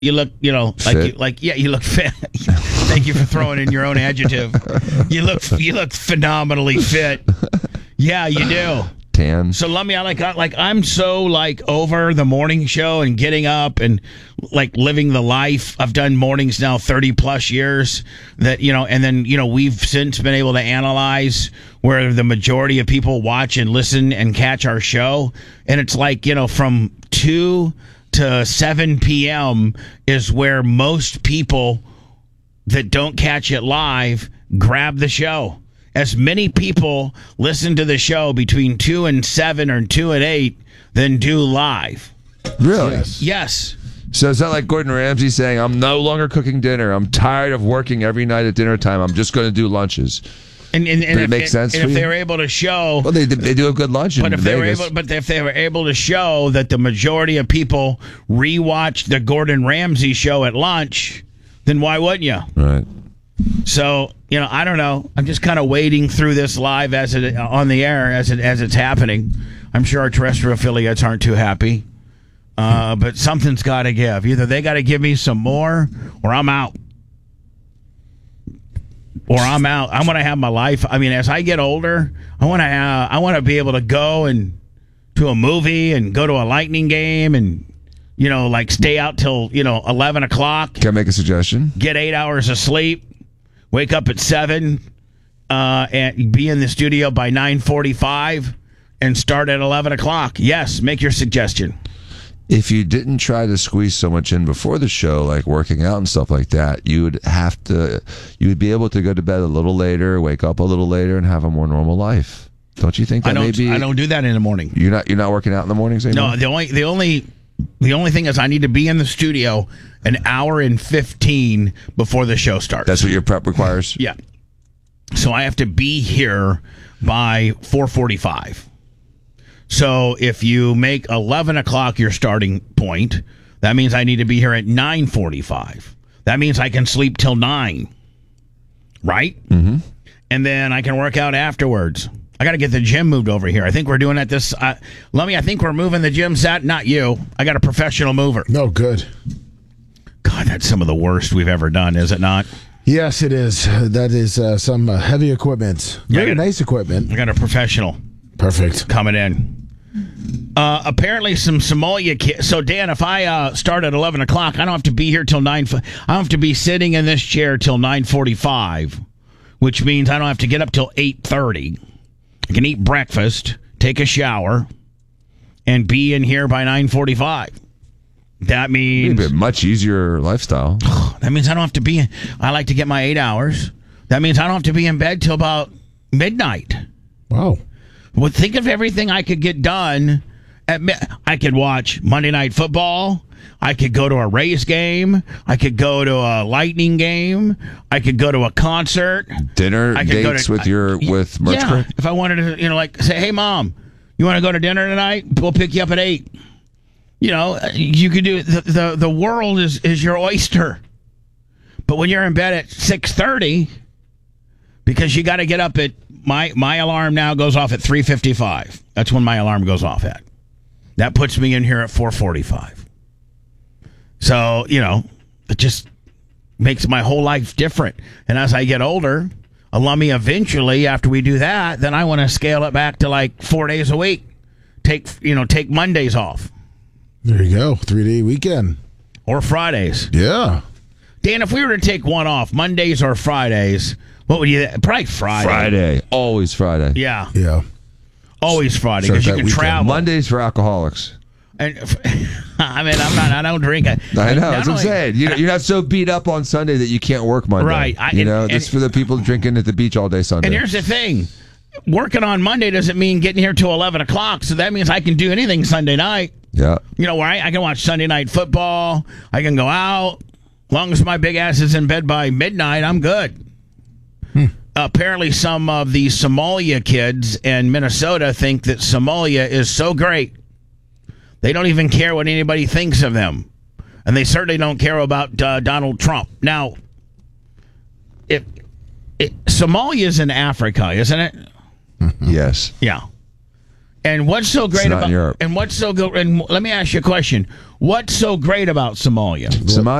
You look, you look fit. Thank you for throwing in your own adjective. You look phenomenally fit. Yeah, you do. Tan. So let me, I'm so over the morning show and getting up and living the life. I've done mornings now 30 plus years that, and then, we've since been able to analyze where the majority of people watch and listen and catch our show. And it's from 2 to 7 p.m. is where most people that don't catch it live grab the show. As many people listen to the show between 2 and 7 or 2 and 8 than do live. Really? Yes. So is that like Gordon Ramsay saying, I'm no longer cooking dinner. I'm tired of working every night at dinner time. I'm just going to do lunches. And it makes sense. And if they were able to show, well, they do a good lunch in Vegas. If they were able to show that the majority of people rewatch the Gordon Ramsay show at lunch, then why wouldn't you? Right. So I don't know. I'm just kind of wading through this live on the air as it's happening. I'm sure our terrestrial affiliates aren't too happy, but something's got to give. Either they got to give me some more, or I'm out. I want to have my life. I mean, as I get older, I want to be able to go and to a movie and go to a Lightning game and stay out till 11 o'clock. Can I make a suggestion? Get 8 hours of sleep. Wake up at 7 and be in the studio by 9:45 and start at 11 o'clock. Yes, make your suggestion. If you didn't try to squeeze so much in before the show, like working out and stuff like that, you would be able to go to bed a little later, wake up a little later, and have a more normal life. Don't you think that I don't do that in the morning. You're not working out in the mornings anymore? No, the only thing is I need to be in the studio an hour and 15 before the show starts. That's what your prep requires? Yeah. So I have to be here by 4:45. So if you make 11 o'clock your starting point, that means I need to be here at 9:45. That means I can sleep till 9. Right? Mm-hmm. And then I can work out afterwards. I got to get the gym moved over here. I think we're doing it this... Lummy, I think we're moving the gym set. Not you. I got a professional mover. No, good. God, that's some of the worst we've ever done, is it not? Yes, it is. That is some heavy equipment. Very nice equipment. I got a professional. Perfect. Coming in. Apparently some Somalia kids. So, Dan, if I start at 11 o'clock, I don't have to be here till 9. I don't have to be sitting in this chair till 9:45, which means I don't have to get up till 8:30. I can eat breakfast, take a shower, and be in here by 9:45. That means... Maybe a much easier lifestyle. That means I don't have to be... I like to get my 8 hours. That means I don't have to be in bed till about midnight. Wow. Well, think of everything I could get done. I could watch Monday Night Football. I could go to a Rays game. I could go to a Lightning game. I could go to a concert. Dinner dates with Merch Yeah, if I wanted to, say, hey, Mom, you want to go to dinner tonight? We'll pick you up at 8. You could do the world is your oyster. But when you're in bed at 6:30, because you got to get up at my alarm now goes off at 3:55. That's when my alarm goes off at. That puts me in here at 4:45. So, it just makes my whole life different. And as I get older, Lummy, eventually, after we do that, then I want to scale it back to 4 days a week. Take Mondays off. There you go. 3-day weekend. Or Fridays. Yeah. Dan, if we were to take one off, Mondays or Fridays, what would you... Probably Friday. Friday. Always Friday. Yeah. Yeah. Always Friday, because you can travel. Mondays for alcoholics. And I don't drink it. I know. That's what I'm saying. You're not so beat up on Sunday that you can't work Monday. Right. That's for the people drinking at the beach all day Sunday. And here's the thing. Working on Monday doesn't mean getting here till 11 o'clock, so that means I can do anything Sunday night. Yeah. Where I can watch Sunday night football. I can go out. As long as my big ass is in bed by midnight, I'm good. Apparently, some of the Somalia kids in Minnesota think that Somalia is so great. They don't even care what anybody thinks of them. And they certainly don't care about Donald Trump. Now, Somalia is in Africa, isn't it? Yes. Yeah. And what's so great not about in Europe. and what's so good? And let me ask you a question: what's so great about Somalia? Somalia